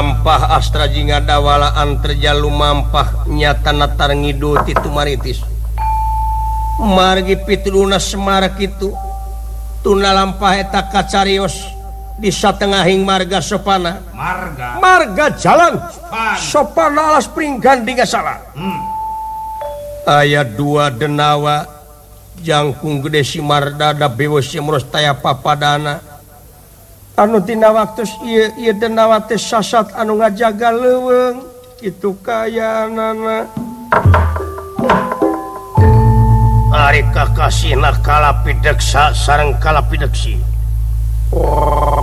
lampah Astra jingga dawalaan terjalu mampah nyata natar ngidul itu maritis margi pituluna semarak itu tuna lampah eta kacarios di satengahing marga sopana marga jalan sopana alas pringgan dinga salah ayat 2 denawa jangkung gede si mardada bewos si merostaya papadana anu tina waktu ieu denawa teh sasat anu ngajaga leuweung kitu kayanana ari kakasihna kalapideksa sareng kalapideksi